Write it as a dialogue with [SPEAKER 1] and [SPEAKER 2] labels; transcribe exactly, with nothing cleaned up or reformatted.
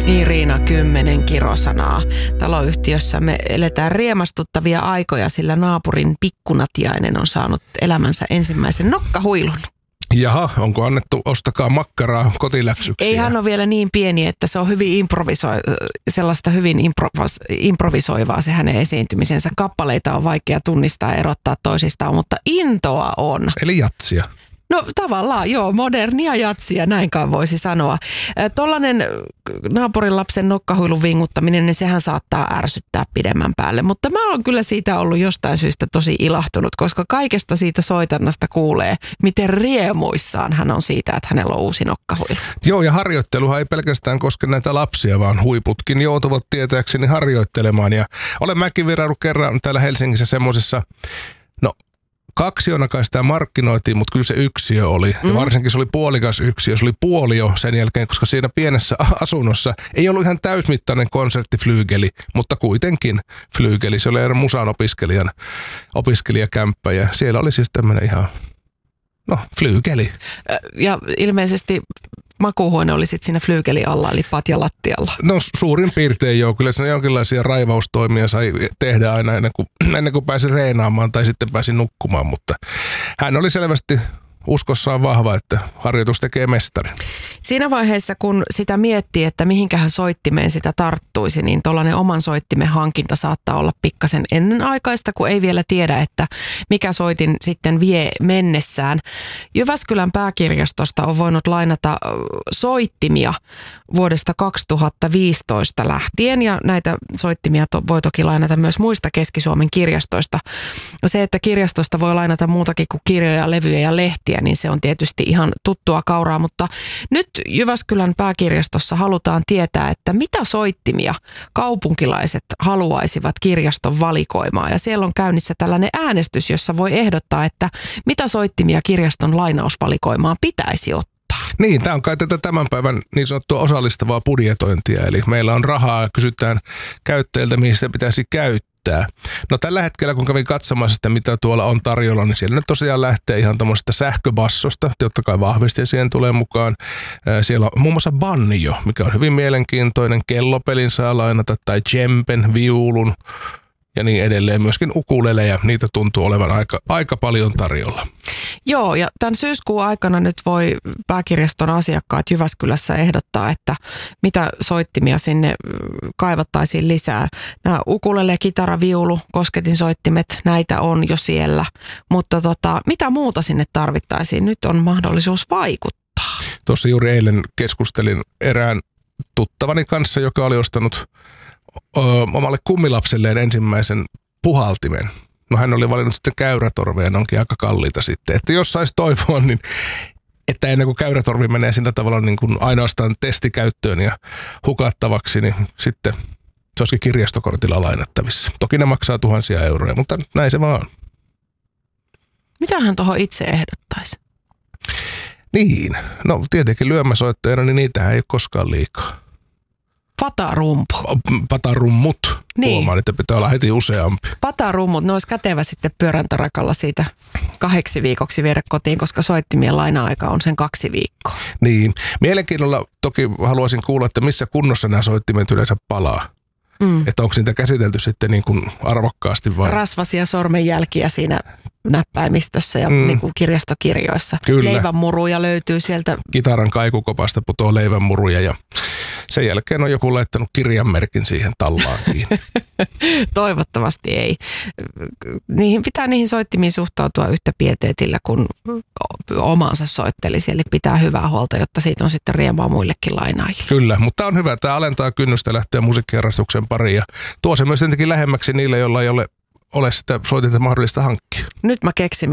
[SPEAKER 1] Irina, kymmenen kirosanaa. Taloyhtiössä me eletään riemastuttavia aikoja, sillä naapurin pikkunatiainen on saanut elämänsä ensimmäisen nokkahuilun.
[SPEAKER 2] Jaha, onko annettu ostakaa makkaraa kotiläksyksiä?
[SPEAKER 1] Ei hän ole vielä niin pieni, että se on hyvin improviso- sellaista hyvin improvis- improvisoivaa se hänen esiintymisensä. Kappaleita on vaikea tunnistaa ja erottaa toisistaan, mutta intoa on.
[SPEAKER 2] Eli jatsia.
[SPEAKER 1] No tavallaan joo, modernia jatsia, näinkaan voisi sanoa. Tuollainen naapurin lapsen nokkahuilun vinguttaminen, niin sehän saattaa ärsyttää pidemmän päälle. Mutta mä oon kyllä siitä ollut jostain syystä tosi ilahtunut, koska kaikesta siitä soitannasta kuulee, miten riemuissaan hän on siitä, että hänellä on uusi nokkahuilu.
[SPEAKER 2] Joo, ja harjoitteluhan ei pelkästään koske näitä lapsia, vaan huiputkin joutuvat tietääkseni harjoittelemaan. Ja olen mäkin virannut kerran täällä Helsingissä semmoisessa, no kaksiona kai sitä markkinoitiin, mutta kyllä se yksiö oli. Mm. Ja varsinkin se oli puolikas yksiö. Se oli puolio sen jälkeen, koska siinä pienessä asunnossa ei ollut ihan täysmittainen konserttiflyygeli, mutta kuitenkin flyygeli. Se oli erään musan opiskelijan opiskelijakämppä ja siellä oli siis tämmöinen ihan, no, flyygeli.
[SPEAKER 1] Ja ilmeisesti makuuhuone oli sitten siinä flyygeli alla, eli patja lattialla.
[SPEAKER 2] No suurin piirtein joo. Kyllä siinä jonkinlaisia raivaustoimia sai tehdä aina ennen kuin, ennen kuin pääsi reenaamaan tai sitten pääsi nukkumaan, mutta hän oli selvästi uskossaan vahva, että harjoitus tekee mestari.
[SPEAKER 1] Siinä vaiheessa, kun sitä miettii, että mihinkähän soittimeen sitä tarttuisi, niin tuollainen oman soittimen hankinta saattaa olla pikkasen ennenaikaista, kun ei vielä tiedä, että mikä soitin sitten vie mennessään. Jyväskylän pääkirjastosta on voinut lainata soittimia vuodesta kaksituhattaviisitoista lähtien, ja näitä soittimia to- voi toki lainata myös muista Keski-Suomen kirjastoista. Se, että kirjastosta voi lainata muutakin kuin kirjoja, levyjä ja lehtiä, niin se on tietysti ihan tuttua kauraa, mutta nyt Jyväskylän pääkirjastossa halutaan tietää, että mitä soittimia kaupunkilaiset haluaisivat kirjaston valikoimaan. Ja siellä on käynnissä tällainen äänestys, jossa voi ehdottaa, että mitä soittimia kirjaston lainausvalikoimaan pitäisi ottaa.
[SPEAKER 2] Niin, tämä on kai tätä tämän päivän niin sanottua osallistavaa budjetointia, eli meillä on rahaa ja kysytään käyttäjiltä, mihin sitä pitäisi käyttää. No tällä hetkellä, kun kävin katsomassa sitä, mitä tuolla on tarjolla, niin siellä nyt tosiaan lähtee ihan tuommoisesta sähköbassosta, totta kai vahvisti siihen tulee mukaan. Siellä on muun muassa banjo, mikä on hyvin mielenkiintoinen, kellopelin saa lainata, tai djemben, viulun ja niin edelleen. Myöskin ukuleleja, niitä tuntuu olevan aika, aika paljon tarjolla.
[SPEAKER 1] Joo, ja tämän syyskuun aikana nyt voi pääkirjaston asiakkaat Jyväskylässä ehdottaa, että mitä soittimia sinne kaivattaisiin lisää. Nämä ukulele, kitara, viulu, kosketinsoittimet, näitä on jo siellä, mutta tota, mitä muuta sinne tarvittaisiin? Nyt on mahdollisuus vaikuttaa.
[SPEAKER 2] Tuossa juuri eilen keskustelin erään tuttavani kanssa, joka oli ostanut ö, omalle kummilapselleen ensimmäisen puhaltimen. No hän oli valinnut sitten käyrätorveja, ne onkin aika kalliita sitten. Että jos saisi toivoa, niin että ennen kuin käyrätorvi menee sillä tavalla niin kuin ainoastaan testikäyttöön ja hukattavaksi, niin sitten se olisikin kirjastokortilla lainattavissa. Toki ne maksaa tuhansia euroja, mutta näin se vaan on.
[SPEAKER 1] Mitä hän tuohon itse ehdottaisi?
[SPEAKER 2] Niin, no tietenkin lyömäsoittajana, niin niitähän ei ole koskaan liikaa.
[SPEAKER 1] Patarumpu.
[SPEAKER 2] Patarummut.
[SPEAKER 1] Niin.
[SPEAKER 2] Huomaan, että pitää olla heti useampi.
[SPEAKER 1] Patarummut, ne olisi kätevä sitten pyöräntärakalla siitä kahdeksi viikoksi viedä kotiin, koska soittimien laina-aika on sen kaksi viikkoa.
[SPEAKER 2] Niin. Mielenkiinnolla toki haluaisin kuulla, että missä kunnossa nämä soittimet yleensä palaa. Mm. Että onko niitä käsitelty sitten niin kuin arvokkaasti vai?
[SPEAKER 1] Rasvasia sormenjälkiä siinä näppäimistössä ja mm. niin kuin kirjastokirjoissa.
[SPEAKER 2] Kyllä.
[SPEAKER 1] Leivänmuruja löytyy sieltä.
[SPEAKER 2] Kitaran kaikukopasta putoaa leivänmuruja ja sen jälkeen on joku laittanut kirjanmerkin siihen tallaan kiinni.
[SPEAKER 1] Toivottavasti ei. Niihin pitää niihin soittimiin suhtautua yhtä pieteetillä kuin omansa soittelisi, eli pitää hyvää huolta, jotta siitä on sitten riemua muillekin lainaajille.
[SPEAKER 2] Kyllä, mutta on hyvä. Tämä alentaa kynnystä lähteä musiikkiharrastuksen pariin ja tuo se myös tietenkin lähemmäksi niille, joilla ei ole, ole sitä soitinta mahdollista hankkia.
[SPEAKER 1] Nyt mä keksin,